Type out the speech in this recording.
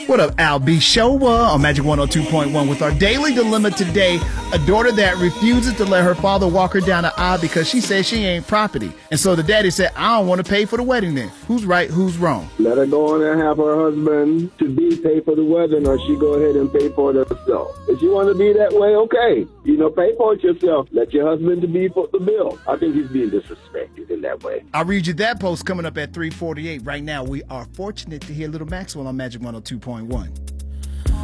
What up, Al B. Show on Magic 102.1 with our daily dilemma today. A daughter that refuses to let her father walk her down the aisle because she says she ain't property. And so the daddy said, I don't want to pay for the wedding then. Who's right, who's wrong? Let her go on and have her husband to be pay for the wedding, or she go ahead and pay for it herself. If you want to be that way, okay. Pay for it yourself. Let your husband to be for the bill. I think he's being disrespected in that way. I'll read you that post coming up at 3:48. Right now, we are fortunate to hear Little Maxwell on Magic 102.1.